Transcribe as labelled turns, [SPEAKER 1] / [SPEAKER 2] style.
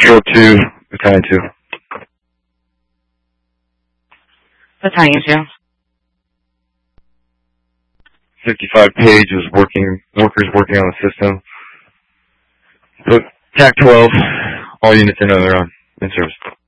[SPEAKER 1] Patrol 2, Battalion 2.
[SPEAKER 2] Battalion 2.
[SPEAKER 1] 55 page was workers working on the system. So, TAC 12, all units in and around in service.